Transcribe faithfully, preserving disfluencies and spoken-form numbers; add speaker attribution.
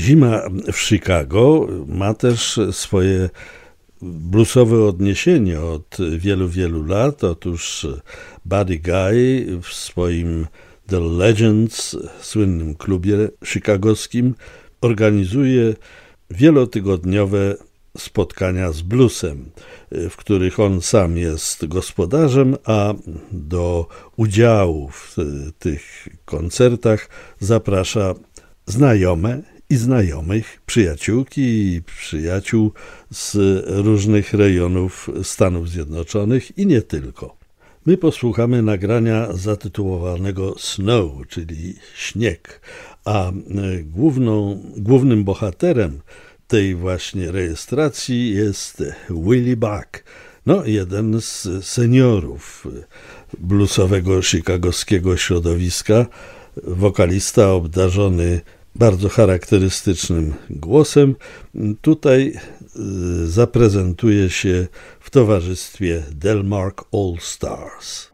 Speaker 1: Zima w Chicago ma też swoje bluesowe odniesienie od wielu, wielu lat. Otóż Buddy Guy w swoim The Legends, słynnym klubie chicagowskim, organizuje wielotygodniowe spotkania z bluesem, w których on sam jest gospodarzem, a do udziału w tych koncertach zaprasza znajome i znajomych, przyjaciółki i przyjaciół z różnych rejonów Stanów Zjednoczonych i nie tylko. My posłuchamy nagrania zatytułowanego Snow, czyli śnieg, a główną, głównym bohaterem tej właśnie rejestracji jest Willie Buck, no jeden z seniorów bluesowego chicagowskiego środowiska, wokalista obdarzony bardzo charakterystycznym głosem. Tutaj zaprezentuje się w towarzystwie Delmark All Stars.